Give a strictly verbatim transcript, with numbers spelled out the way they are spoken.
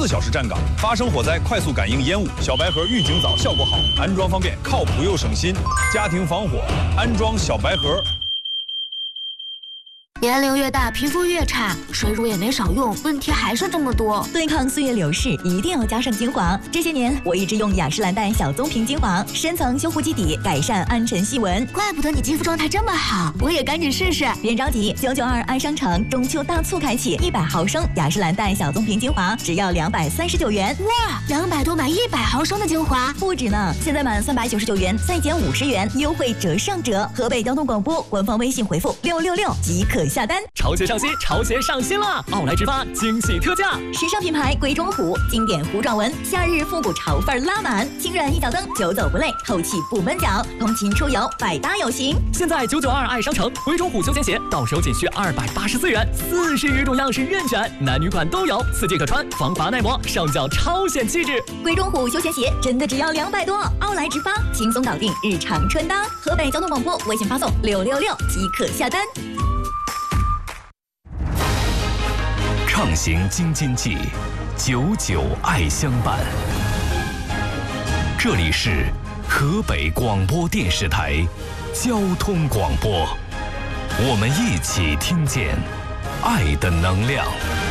四小时站岗，发生火灾快速感应烟雾。小白盒预警早，效果好，安装方便，靠谱又省心。家庭防火，安装小白盒。 年龄越大，皮肤越差，水乳也没少用，问题还是这么多。 对抗岁月流逝，一定要加上精华。这些年，我一直用雅诗兰黛小棕瓶精华，深层修护基底，改善暗沉细纹。 怪不得你肌肤状态这么好，我也赶紧试试。 别着急，九九二爱商城中秋大促开启，一百毫升雅诗兰黛小棕瓶精华只要两百三十九元。 哇，两百多买一百毫升的精华， 不止呢！现在满三百九十九元再减五十元，优惠折上折。河北交通广播官方微信回复六六六即可下单。 潮鞋上新，潮鞋上新了！奥莱直发惊喜特价， 时尚品牌贵中虎，经典糊状纹，夏日复古潮范拉满，轻软一脚蹬，久走不累，透气不闷脚，通勤出游百搭有型。 现在九九二爱商城贵中虎休闲鞋到手仅需二百八十四元，四十余种样式任选，男女款都有，四季可穿，防滑耐磨，上脚超显气质。 贵中虎休闲鞋真的只要两百多，奥莱直发轻松搞定日常穿搭。河北交通广播微信发送六六六即可下单。 畅行京津冀，久久爱相伴。这里是河北广播电视台交通广播，我们一起听见爱的能量。